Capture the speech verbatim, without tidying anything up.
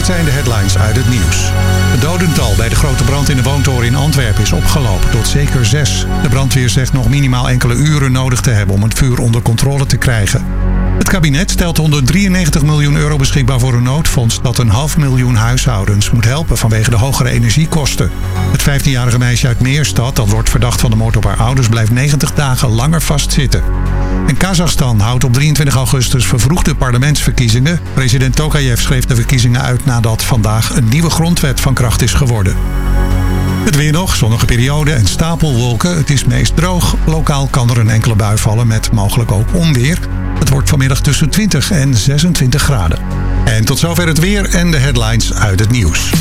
zijn de headlines uit het nieuws. Het dodental bij de grote brand in de woontoren in Antwerpen is opgelopen tot zeker zes. De brandweer zegt nog minimaal enkele uren nodig te hebben om het vuur onder controle te krijgen. Het kabinet stelt honderddrieënnegentig miljoen euro beschikbaar voor een noodfonds dat een half miljoen huishoudens moet helpen vanwege de hogere energiekosten. Het vijftienjarige meisje uit Meerstad, dat wordt verdacht van de moord op haar ouders, blijft negentig dagen langer vastzitten. En Kazachstan houdt op drieëntwintig augustus vervroegde parlementsverkiezingen. President Tokayev schreef de verkiezingen uit nadat vandaag een nieuwe grondwet van kracht is geworden. Het weer nog, zonnige periode en stapelwolken. Het is meest droog. Lokaal kan er een enkele bui vallen met mogelijk ook onweer. Het wordt vanmiddag tussen twintig en zesentwintig graden. En tot zover het weer en de headlines uit het nieuws.